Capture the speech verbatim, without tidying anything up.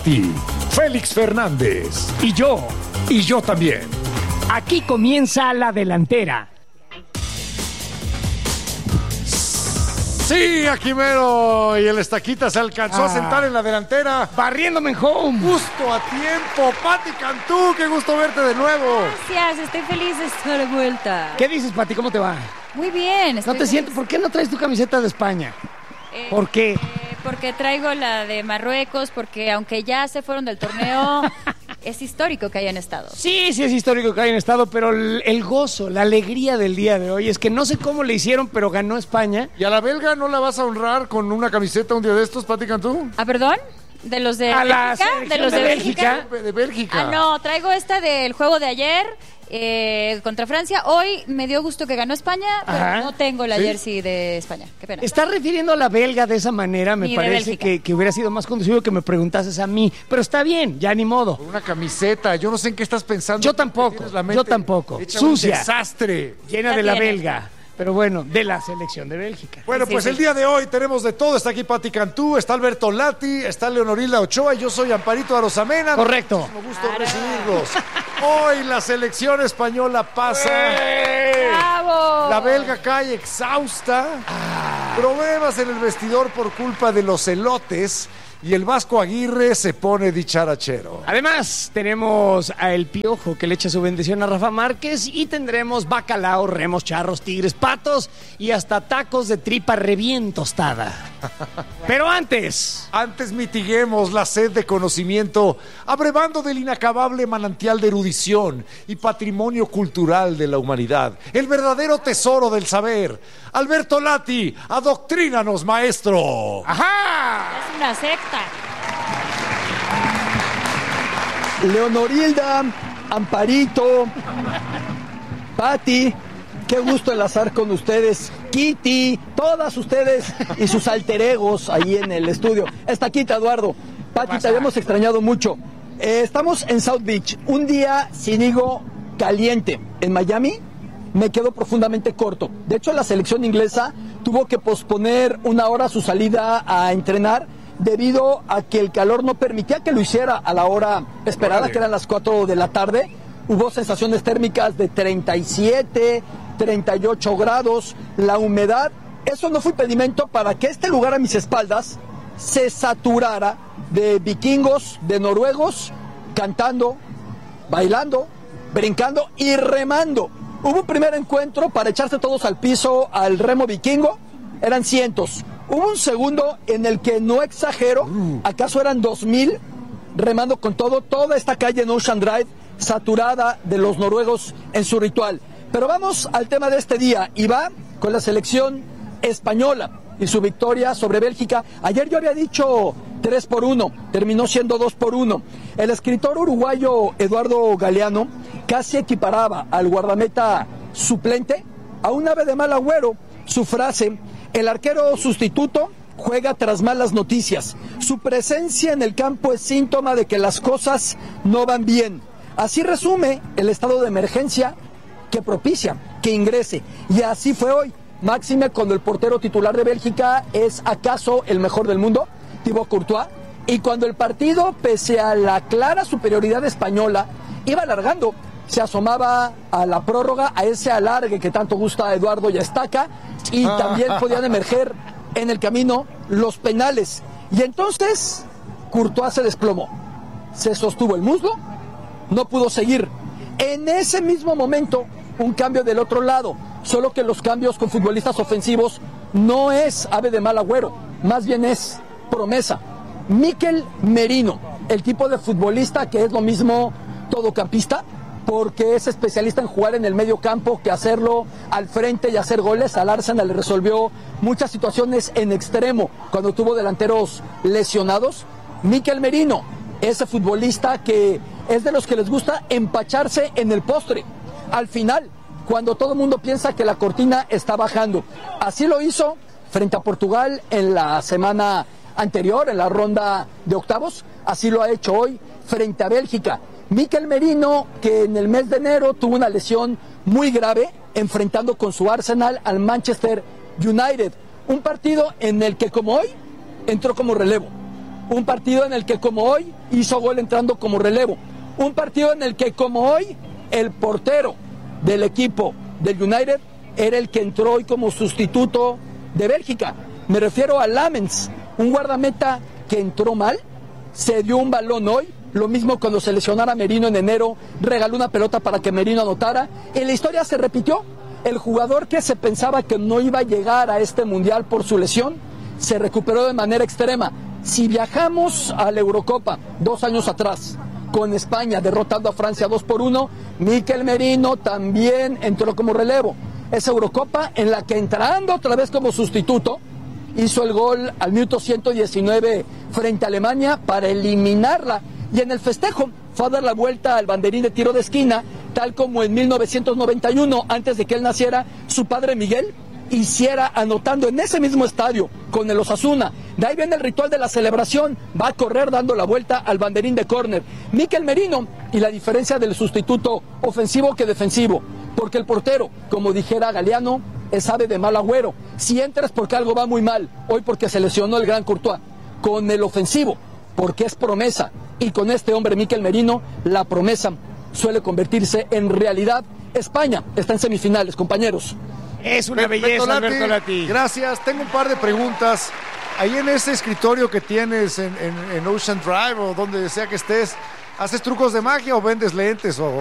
Bertolatti, Félix Fernández y yo, y yo también. Aquí comienza la delantera. Sí, aquí mero, y el Estaquita se alcanzó ah. a sentar en la delantera, barriéndome en home. Justo a tiempo. Pati Cantú, qué gusto verte de nuevo. Gracias, estoy feliz de estar de vuelta. ¿Qué dices, Pati? ¿Cómo te va? Muy bien. ¿No te feliz. sientes? ¿Por qué no traes tu camiseta de España? Eh, ¿Por qué? Eh, porque traigo la de Marruecos, porque aunque ya se fueron del torneo, es histórico que hayan estado. Sí, sí es histórico que hayan estado, pero el, el gozo, la alegría del día de hoy es que no sé cómo le hicieron, pero ganó España. ¿Y a la belga no la vas a honrar con una camiseta un día de estos, Pati Cantú? ¿Ah, perdón? ¿De los de a Bélgica? La ¿De los de, de Bélgica? Bélgica? De Bélgica. Ah, no, traigo esta del juego de ayer. Eh, contra Francia. Hoy me dio gusto que ganó España, pero Ajá. no tengo la ¿Sí? jersey de España. Qué pena. ¿Estás refiriendo a la belga de esa manera? Me Ni parece que, que hubiera sido más conducido que me preguntases a mí. Pero está bien, ya ni modo. Una camiseta, yo no sé en qué estás pensando. Yo tampoco, yo tampoco. Sucia. Un desastre. Llena ya de la tiene. belga. Pero bueno, de la selección de Bélgica. Bueno, pues sí, el día de hoy tenemos de todo. Está aquí Pati Cantú, está Alberto Lati, está Leonorilda Ochoa y yo soy Amparito Arosamena. Correcto. Me gusto claro. recibirlos. Hoy la selección española pasa. ¡Bravo! La belga cae exhausta. Ah. Problemas en el vestidor por culpa de los elotes. Y el Vasco Aguirre se pone dicharachero. Además, tenemos a El Piojo que le echa su bendición a Rafa Márquez y tendremos bacalao, remos, charros, tigres, patos y hasta tacos de tripa re bien tostada. Pero antes... Antes mitiguemos la sed de conocimiento, abrevando del inacabable manantial de erudición y patrimonio cultural de la humanidad, el verdadero tesoro del saber. Alberto Lati, adoctrínanos, maestro. ¡Ajá! Es una secta. Leonorilda, Amparito, Pati, qué gusto enlazar con ustedes. Kitty, todas ustedes y sus alter egos ahí en el estudio. Está Quita, Eduardo. Pati, te habíamos extrañado mucho. Eh, estamos en South Beach, un día, si digo, caliente. En Miami me quedo profundamente corto. De hecho, la selección inglesa tuvo que posponer una hora su salida a entrenar debido a que el calor no permitía que lo hiciera a la hora esperada, vale. que eran las cuatro de la tarde. Hubo sensaciones térmicas de treinta y siete, treinta y ocho grados, la humedad. Eso no fue impedimento para que este lugar a mis espaldas se saturara de vikingos, de noruegos, cantando, bailando, brincando y remando. Hubo un primer encuentro para echarse todos al piso al remo vikingo, eran cientos. Hubo un segundo en el que, no exagero, acaso eran dos mil remando con todo, toda esta calle en Ocean Drive saturada de los noruegos en su ritual. Pero vamos al tema de este día y va con la selección española y su victoria sobre Bélgica. Ayer yo había dicho tres por uno, terminó siendo dos por uno. El escritor uruguayo Eduardo Galeano casi equiparaba al guardameta suplente a un ave de mal agüero. Su frase: el arquero sustituto juega tras malas noticias. Su presencia en el campo es síntoma de que las cosas no van bien. Así resume el estado de emergencia que propicia que ingrese. Y así fue hoy. Máxime cuando el portero titular de Bélgica es acaso el mejor del mundo, Thibaut Courtois. Y cuando el partido, pese a la clara superioridad española, iba alargando, se asomaba a la prórroga, a ese alargue que tanto gusta a Eduardo y a Estaca, y también podían emerger en el camino los penales. Y entonces Courtois se desplomó, se sostuvo el muslo, no pudo seguir. En ese mismo momento, un cambio del otro lado, solo que los cambios con futbolistas ofensivos no es ave de mal agüero, más bien es promesa. Mikel Merino, el tipo de futbolista que es lo mismo todocampista, porque es especialista en jugar en el medio campo que hacerlo al frente y hacer goles. Al Arsenal le resolvió muchas situaciones en extremo cuando tuvo delanteros lesionados. Mikel Merino, ese futbolista que es de los que les gusta empacharse en el postre al final, cuando todo el mundo piensa que la cortina está bajando. Así lo hizo frente a Portugal en la semana anterior, en la ronda de octavos. Así lo ha hecho hoy frente a Bélgica. Mikel Merino, que en el mes de enero tuvo una lesión muy grave, enfrentando con su Arsenal al Manchester United. Un partido en el que, como hoy, entró como relevo. Un partido en el que como hoy hizo gol entrando como relevo. Un partido en el que como hoy el portero del equipo del United era el que entró hoy como sustituto de Bélgica. Me refiero a Lamens, un guardameta que entró mal, se dio un balón hoy, lo mismo cuando se lesionara Merino en enero, regaló una pelota para que Merino anotara, y la historia se repitió. El jugador que se pensaba que no iba a llegar a este mundial por su lesión, se recuperó de manera extrema. Si viajamos a la Eurocopa dos años atrás, con España derrotando a Francia dos por uno, Mikel Merino también entró como relevo. Esa Eurocopa en la que entrando otra vez como sustituto, hizo el gol al minuto ciento diecinueve frente a Alemania para eliminarla. Y en el festejo fue a dar la vuelta al banderín de tiro de esquina, tal como en mil novecientos noventa y uno, antes de que él naciera, su padre Miguel hiciera, anotando en ese mismo estadio con el Osasuna. De ahí viene el ritual de la celebración, va a correr dando la vuelta al banderín de córner. Mikel Merino, y la diferencia del sustituto ofensivo que defensivo, porque el portero, como dijera Galeano, es ave de mal agüero. Si entras porque algo va muy mal, hoy porque se lesionó el gran Courtois. Con el ofensivo, porque es promesa, y con este hombre Mikel Merino, la promesa suele convertirse en realidad. España está en semifinales, compañeros. Es una belleza, Bertolatti, Alberto Lati. Gracias. Tengo un par de preguntas. Ahí en ese escritorio que tienes en, en, en Ocean Drive o donde sea que estés, ¿haces trucos de magia o vendes lentes o,